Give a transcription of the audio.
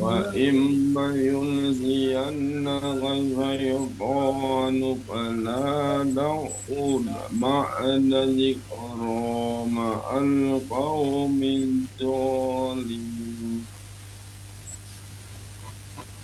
وإما ينسينك الشيطان فلا تقعد بعد ذكرى مع القوم الظالمين.